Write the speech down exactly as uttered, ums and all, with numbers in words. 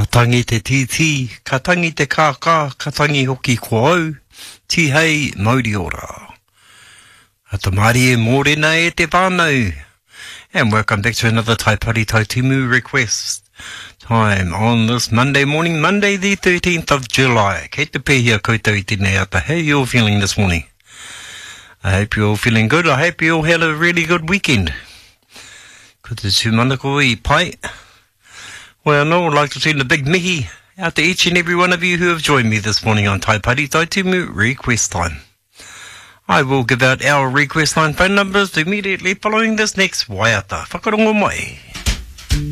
Ka tangi te titi, ka tangi te kākā, ka tangi hoki ko au, ti hei mauri ora. A te maari e mōrena e te whānau. And welcome back to another Taipari Tautimu request time on this Monday morning, Monday the thirteenth of July. Kei te pēhia koutou i tēnei ata. How are you all feeling this morning? I hope you're all feeling good. I hope you all had a really good weekend. Ko te tūmanako I pai. Well, no, I'd like to send a big mihi out to each and every one of you who have joined me this morning on Taipari Tautimu request time. I will give out our request line phone numbers immediately following this next waiata. Whakarongo mai.